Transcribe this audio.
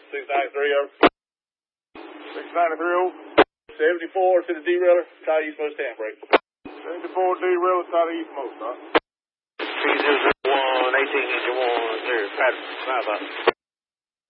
693 over. 693 over. 74 to the derailer, tie eastmost handbrake. 74 derailer, tie the eastmost, huh? 3001, 18 engine 1, 0, pattern, bye-bye.